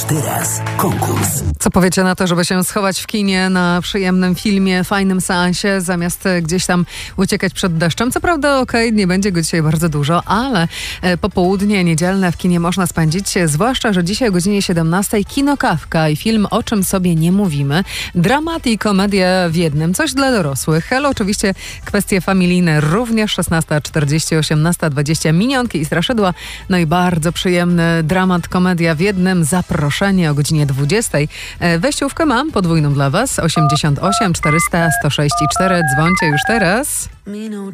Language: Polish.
teraz konkurs. Co powiecie na to, żeby się schować w kinie na przyjemnym filmie, fajnym seansie, zamiast gdzieś tam uciekać przed deszczem? Co prawda, nie będzie go dzisiaj bardzo dużo, ale popołudnie niedzielne w kinie można spędzić, zwłaszcza, że dzisiaj o godzinie 17 Kino Kawka i film O czym sobie nie mówimy. Dramat i komedia w jednym. Coś dla dorosłych, ale oczywiście kwestie familijne również. 16:40, 18:20 minionki i straszydła. No i bardzo przyjemny dramat, komedia w jednym. Zaproszenie o godzinie 20. Wejściówkę mam podwójną dla Was. 88 400 106 4. Dzwońcie już teraz. Minął